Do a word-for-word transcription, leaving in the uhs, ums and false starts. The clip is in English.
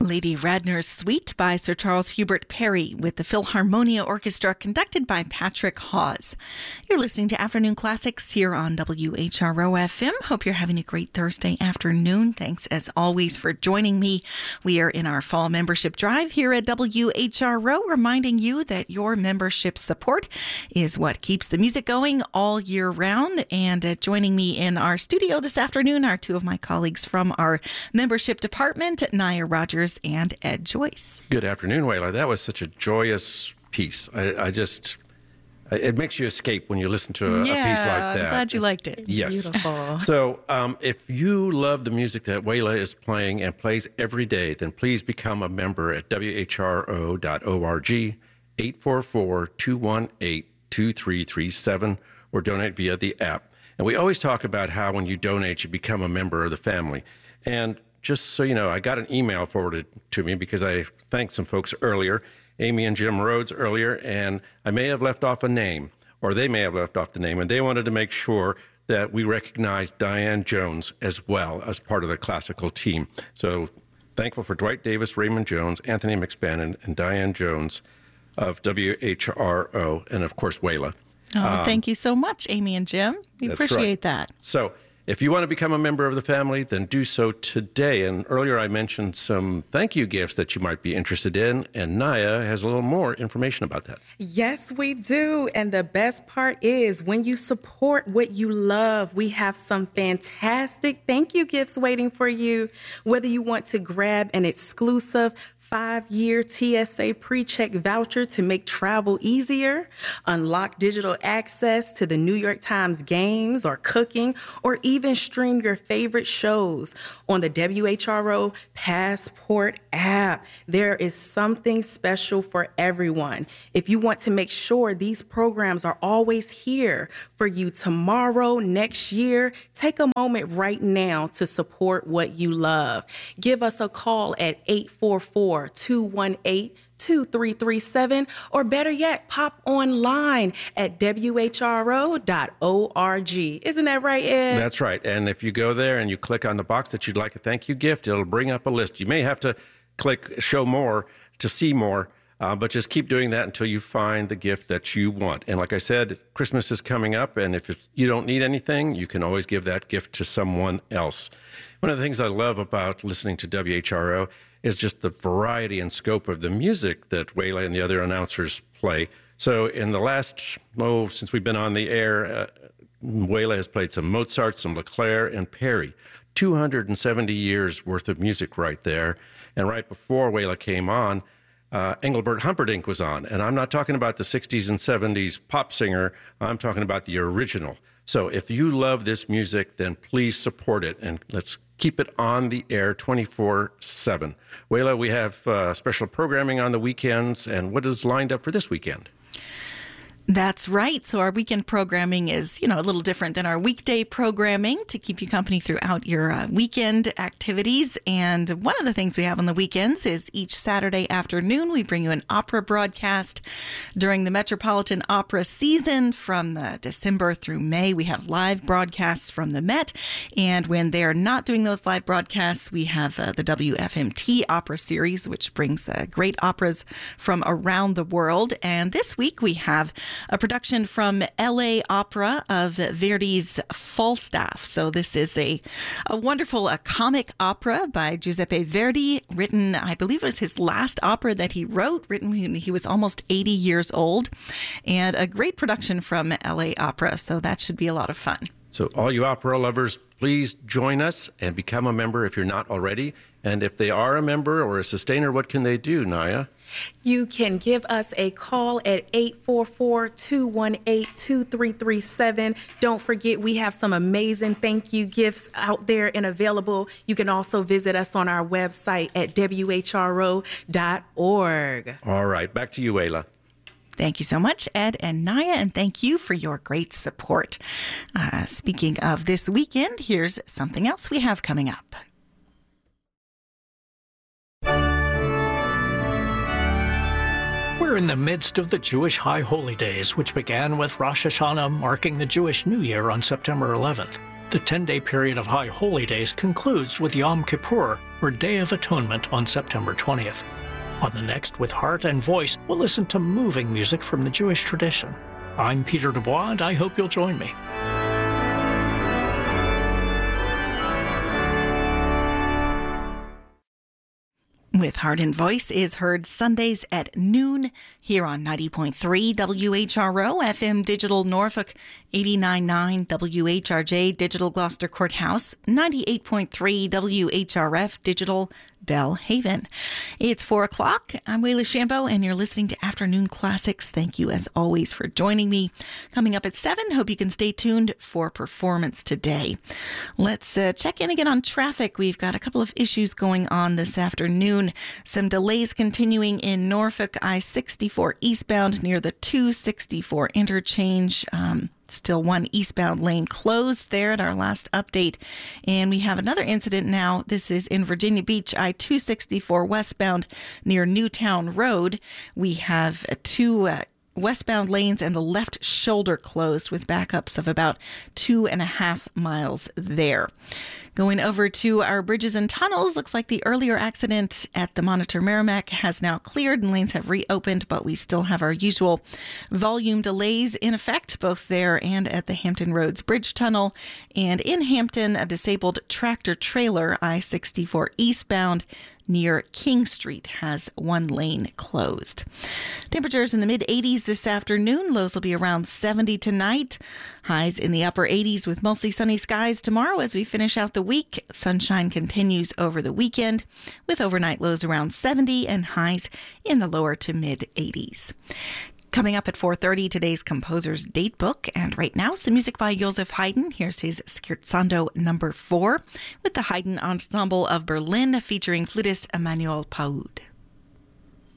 Lady Radner's Suite by Sir Charles Hubert Parry with the Philharmonia Orchestra conducted by Patrick Hawes. You're listening to Afternoon Classics here on W H R O F M. Hope you're having a great Thursday afternoon. Thanks as always for joining me. We are in our fall membership drive here at W H R O, reminding you that your membership support is what keeps the music going all year round. And uh, joining me in our studio this afternoon are two of my colleagues from our membership department, Naya Rogers and Ed Joyce. Good afternoon, Wayla. That was such a joyous piece. I, I just, it makes you escape when you listen to a, yeah, a piece like that. I'm glad you liked it. Yes. Beautiful. So um, if you love the music that Wayla is playing and plays every day, then please become a member at W H R O dot org, eight four four, two one eight, two three three seven, or donate via the app. And we always talk about how when you donate, you become a member of the family. And just so you know, I got an email forwarded to me because I thanked some folks earlier, Amy and Jim Rhodes earlier, and I may have left off a name, or they may have left off the name, and they wanted to make sure that we recognize Diane Jones as well as part of the classical team. So thankful for Dwight Davis, Raymond Jones, Anthony McSpannon, and Diane Jones of W H R O, and of course, Wayla. Oh, um, thank you so much, Amy and Jim. We appreciate right. that. So if you want to become a member of the family, then do so today. And earlier I mentioned some thank you gifts that you might be interested in, and Naya has a little more information about that. Yes, we do. And the best part is when you support what you love, we have some fantastic thank you gifts waiting for you. Whether you want to grab an exclusive five-year T S A pre-check voucher to make travel easier, unlock digital access to the New York Times games or cooking, or even stream your favorite shows on the W H R O Passport app. There is something special for everyone. If you want to make sure these programs are always here for you tomorrow, next year, take a moment right now to support what you love. Give us a call at eight four four, two one eight, two three three seven, or better yet, pop online at W H R O dot org. Isn't that right, Ed? That's right. And if you go there and you click on the box that you'd like a thank you gift, it'll bring up a list. You may have to click show more to see more, uh, but just keep doing that until you find the gift that you want. And like I said, Christmas is coming up, and if you don't need anything, you can always give that gift to someone else. One of the things I love about listening to W H R O is just the variety and scope of the music that Wayla and the other announcers play. So in the last, oh, since we've been on the air, uh, Wayla has played some Mozart, some Leclerc, and Perry. two hundred seventy years worth of music right there. And right before Wayla came on, uh, Engelbert Humperdinck was on. And I'm not talking about the sixties and seventies pop singer. I'm talking about the original. So if you love this music, then please support it. And let's keep it on the air twenty-four seven. Wayla, we have uh, special programming on the weekends, and what is lined up for this weekend? That's right. So our weekend programming is, you know, a little different than our weekday programming to keep you company throughout your uh, weekend activities. And one of the things we have on the weekends is each Saturday afternoon, we bring you an opera broadcast. During the Metropolitan Opera season from uh, December through May, we have live broadcasts from the Met. And when they're not doing those live broadcasts, we have uh, the W F M T Opera Series, which brings uh, great operas from around the world. And this week we have a production from L A Opera of Verdi's Falstaff. So this is a, a wonderful a comic opera by Giuseppe Verdi, written, I believe it was his last opera that he wrote, written when he was almost eighty years old, and a great production from L A Opera. So that should be a lot of fun. So all you opera lovers, please join us and become a member if you're not already. And if they are a member or a sustainer, what can they do, Naya? You can give us a call at eight four four, two one eight, two three three seven. Don't forget, we have some amazing thank you gifts out there and available. You can also visit us on our website at W H R O dot org. All right, back to you, Wayla. Thank you so much, Ed and Naya, and thank you for your great support. Uh, speaking of this weekend, here's something else we have coming up. We're in the midst of the Jewish High Holy Days, which began with Rosh Hashanah marking the Jewish New Year on September eleventh. The ten-day period of High Holy Days concludes with Yom Kippur, or Day of Atonement, on September twentieth. On the next, with Heart and Voice, we'll listen to moving music from the Jewish tradition. I'm Peter Dubois, and I hope you'll join me. With Heart and Voice is heard Sundays at noon here on ninety point three W H R O, F M Digital Norfolk, eighty-nine point nine W H R J Digital Gloucester Courthouse, ninety-eight point three W H R F Digital Bellhaven. It's four o'clock. I'm Wayla Shambo, and you're listening to Afternoon Classics. Thank you, as always, for joining me. Coming up at seven, hope you can stay tuned for Performance Today. Let's uh, check in again on traffic. We've got a couple of issues going on this afternoon. Some delays continuing in Norfolk, I sixty-four eastbound near the two sixty-four interchange. Um, Still one eastbound lane closed there at our last update. And we have another incident now. This is in Virginia Beach, I two sixty-four westbound near Newtown Road. We have two uh, westbound lanes and the left shoulder closed with backups of about two and a half miles there. Going over to our bridges and tunnels, looks like the earlier accident at the Monitor Merrimack has now cleared and lanes have reopened, but we still have our usual volume delays in effect, both there and at the Hampton Roads Bridge Tunnel. And in Hampton, a disabled tractor trailer, I sixty-four eastbound, near King Street has one lane closed. Temperatures in the mid eighties this afternoon. Lows will be around seventy tonight. Highs in the upper eighties with mostly sunny skies tomorrow as we finish out the week. Sunshine continues over the weekend with overnight lows around seventy and highs in the lower to mid eighties. Coming up at four thirty, today's composer's date book. And right now, some music by Joseph Haydn. Here's his Scherzando number four with the Haydn Ensemble of Berlin featuring flutist Emmanuel Paud.